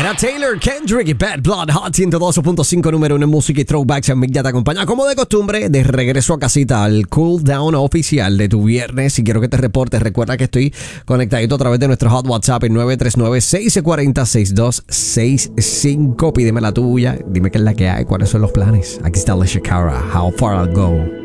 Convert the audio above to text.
Era Taylor, Kendrick y Bad Blood, Hot 102.5, número 1 en música y throwbacks. En Mick ya te acompaña, como de costumbre, de regreso a casita al cool down oficial de tu viernes. Y quiero que te reportes. Recuerda que estoy conectadito a través de nuestro hot WhatsApp en 939-640-6265. Pídeme la tuya, dime qué es la que hay, cuáles son los planes. Aquí está Alicia Cara, How Far I'll Go.